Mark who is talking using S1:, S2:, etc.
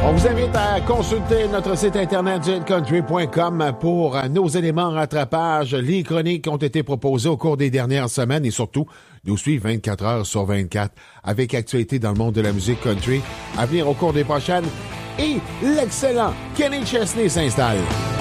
S1: On vous invite à consulter notre site internet jcountry.com pour nos éléments rattrapage, les chroniques qui ont été proposées au cours des dernières semaines et surtout nous suivre 24 heures sur 24 avec actualité dans le monde de la musique country à venir au cours des prochaines. Et l'excellent Kenny Chesney s'installe.